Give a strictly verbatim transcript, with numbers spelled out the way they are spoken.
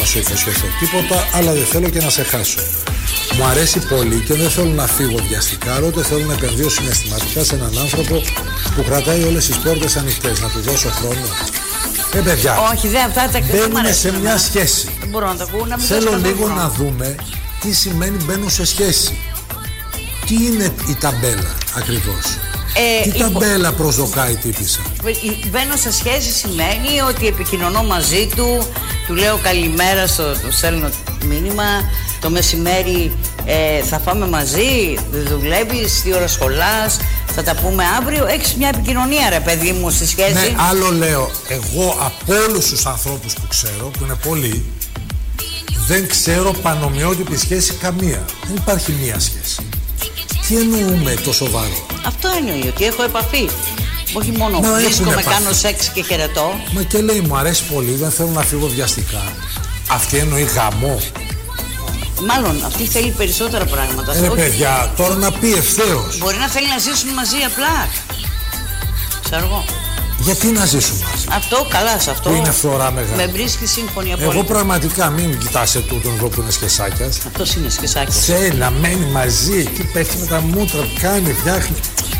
να σου υποσχεθώ τίποτα, αλλά δεν θέλω και να σε χάσω. Μου αρέσει πολύ και δεν θέλω να φύγω βιαστικά, ούτε θέλω να επενδύω συναισθηματικά σε έναν άνθρωπο που κρατάει όλες τις πόρτες ανοιχτές. Να του δώσω χρόνο. Ε, παιδιά, όχι, δεν αυτά τα μπαίνουμε σε μια σχέση. Δεν μπορώ να τα ακούω, να μην θέλω λίγο να δούμε τι σημαίνει μπαίνω σε σχέση. Τι είναι η ταμπέλα ακριβώς. Ε, τι ταμπέλα υπο... προσδοκάει η τύπισσα. Μπαίνω σε σχέση σημαίνει ότι επικοινωνώ μαζί του, του λέω καλημέρα, στο, του στέλνω μήνυμα, το μεσημέρι ε, θα φάμε μαζί, δεν δουλεύεις, τι ώρα σχολάς, θα τα πούμε αύριο. Έχεις μια επικοινωνία, ρε παιδί μου, στη σχέση. Ναι, άλλο λέω, εγώ από όλους τους ανθρώπους που ξέρω, που είναι πολλοί, δεν ξέρω πανομοιότυπη σχέση καμία. Δεν υπάρχει μία σχέση. Τι εννοούμε το σοβαρό? Αυτό εννοεί, ότι έχω επαφή. Όχι μόνο βρίσκομαι, κάνω σεξ και χαιρετώ. Μα και λέει μου αρέσει πολύ, δεν θέλω να φύγω βιαστικά. Αυτή εννοεί γαμό. Μάλλον αυτή θέλει περισσότερα πράγματα. Ε, παιδιά, τώρα να πει ευθέως. Μπορεί να θέλει να ζήσουν μαζί απλά. Ξέρω εγώ. Γιατί να ζήσουν μαζί? Αυτό, καλά, σε αυτό. Που είναι φθορά μεγάλη. Με βρίσκει σύμφωνη απόλυτα. Εγώ πραγματικά μην κοιτάς ετούτον εδώ που είναι σκεσάκιας. Αυτός είναι σκεσάκιας. Θέλει να μένει μαζί, εκεί πέφτει με τα μούτρα, κάνει, φτιάχνει.